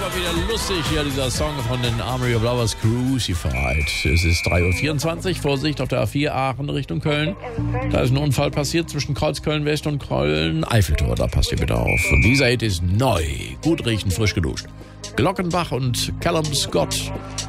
wieder lustig hier, dieser Song von den Armory of Lovers, Crucified. Es ist 3:24 Uhr, Vorsicht auf der A4 Aachen Richtung Köln. Da ist ein Unfall passiert zwischen Kreuzköln West und Köln Eiffeltor, da passt ihr bitte auf. Und dieser Hit ist neu, gut riechen, frisch geduscht. Glockenbach und Callum Scott